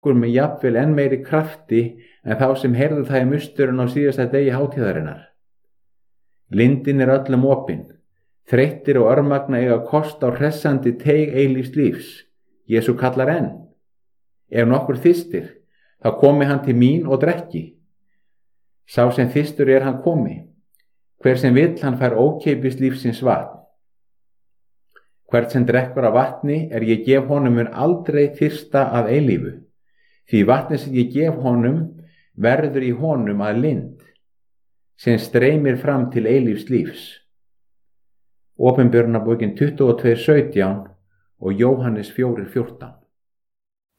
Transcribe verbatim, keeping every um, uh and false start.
með jafnvel enn meiri krafti en þá sem heyrðu það í musturinn á síðasta degi hátíðarinnar. Lindin er öllum opin, þreyttir og örmagna eiga kost á hressandi teig eilífs lífs. Jesú kallar enn. Ef nokkur þyrstir, þá komi hann til mín og drekki. Sá sem þyrstur er hann komi. Hver sem vill hann fær ókeypis lífsins vatn. Hvert sem drekkur af vatni er ég gef honum mun aldrei þyrsta að eilífu. Því vatni sem ég gef honum verður í honum að lind, sem streymir fram til eilífs lífs. Opinberunarbókin tuttugu og tvö sautján og Jóhannes fjögur fjórtán.